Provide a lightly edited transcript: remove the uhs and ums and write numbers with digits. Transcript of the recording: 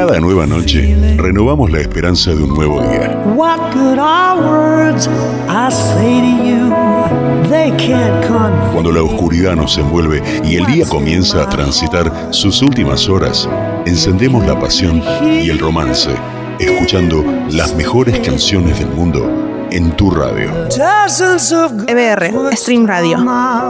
Cada nueva noche renovamos la esperanza de un nuevo día. Cuando la oscuridad nos envuelve y el día comienza a transitar sus últimas horas, encendemos la pasión y el romance, escuchando las mejores canciones del mundo en tu radio. EBR, Stream Radio.